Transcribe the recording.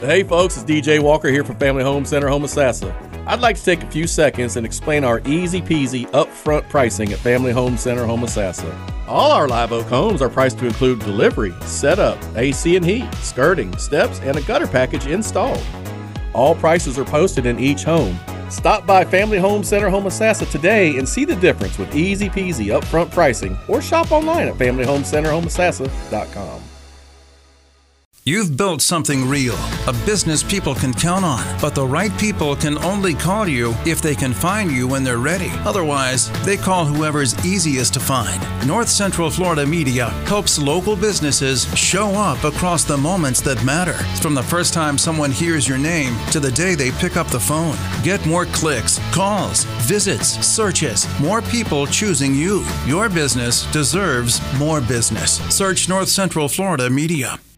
Hey folks, it's DJ Walker here from Family Home Center, Homosassa. I'd like to take a few seconds and explain our easy peasy upfront pricing at Family Home Center, Homosassa. All our Live Oak homes are priced to include delivery, setup, AC and heat, skirting, steps, and a gutter package installed. All prices are posted in each home. Stop by Family Home Center, Homosassa today and see the difference with easy peasy upfront pricing, or shop online at familyhomecenterhomosassa.com. You've built something real, a business people can count on. But the right people can only call you if they can find you when they're ready. Otherwise, they call whoever's easiest to find. North Central Florida Media helps local businesses show up across the moments that matter. From the first time someone hears your name to the day they pick up the phone. Get more clicks, calls, visits, searches, more people choosing you. Your business deserves more business. Search North Central Florida Media.